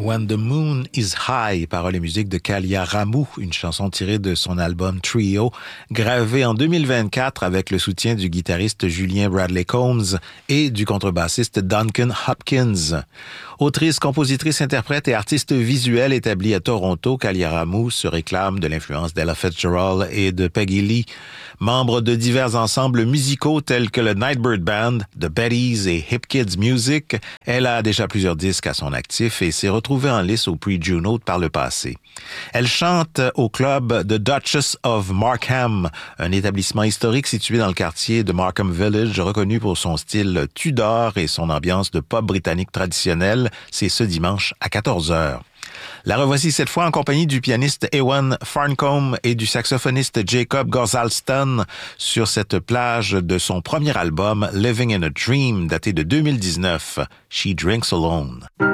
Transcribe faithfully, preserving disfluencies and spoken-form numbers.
When the Moon is High, paroles et musique de Kalia Ramou, une chanson tirée de son album Trio, gravée en deux mille vingt-quatre avec le soutien du guitariste Julien Bradley Combs et du contrebassiste Duncan Hopkins. Autrice, compositrice, interprète et artiste visuelle établie à Toronto, Kalia Ramou se réclame de l'influence d'Ella Fitzgerald et de Peggy Lee. Membre de divers ensembles musicaux tels que le Nightbird Band, The Bettys et Hip Kids Music, elle a déjà plusieurs disques à son actif et s'est retrouvée en lice au prix Juno par le passé. Elle chante au club The Duchess of Markham, un établissement historique situé dans le quartier de Markham Village, reconnu pour son style Tudor et son ambiance de pop britannique traditionnelle. C'est ce dimanche à quatorze heures. La revoici cette fois en compagnie du pianiste Ewan Farncombe et du saxophoniste Jacob Gosalston sur cette plage de son premier album Living in a Dream daté de deux mille dix-neuf, She Drinks Alone.